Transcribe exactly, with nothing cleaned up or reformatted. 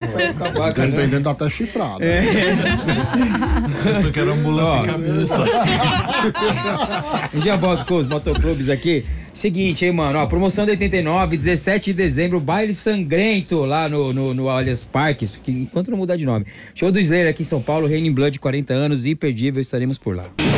Dependendo até chifrado. É. Pensou que era ambulância em cabeça. Já volto com os motoclubes aqui. Seguinte, hein, mano, ó, promoção de oitenta e nove, dezessete de dezembro, baile sangrento lá no, no, no Allianz Parque, que, enquanto não mudar de nome. Show do Slayer aqui em São Paulo, Raining Blood, quarenta anos, imperdível, estaremos por lá.